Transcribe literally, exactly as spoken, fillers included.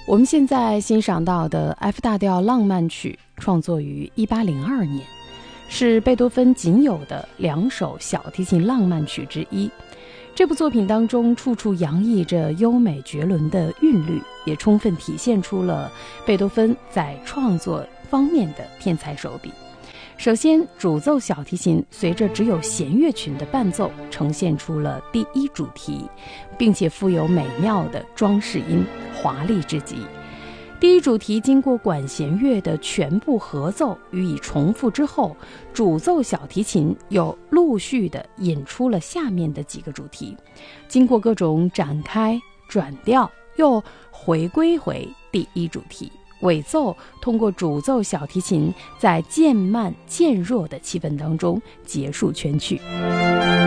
我们现在欣赏到的 F 大调浪漫曲创作于一八零二年，是贝多芬仅有的两首小提琴浪漫曲之一。这部作品当中处处洋溢着优美绝伦的韵律，也充分体现出了贝多芬在创作方面的天才手笔。首先，主奏小提琴随着只有弦乐群的伴奏，呈现出了第一主题，并且富有美妙的装饰音，华丽至极。第一主题经过管弦乐的全部合奏予以重复之后，主奏小提琴又陆续地引出了下面的几个主题，经过各种展开转调，又回归回第一主题。尾奏通过主奏小提琴在渐慢渐弱的气氛当中结束全曲。